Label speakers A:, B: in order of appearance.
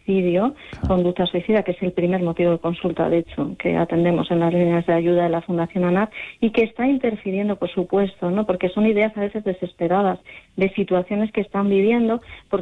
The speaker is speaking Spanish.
A: suicidio, conducta suicida, que es el primer motivo de consulta, de hecho, que atendemos en las líneas de ayuda de la Fundación ANAP, y que está interfiriendo, por supuesto, ¿no? Porque son ideas a veces desesperadas de situaciones que están viviendo, porque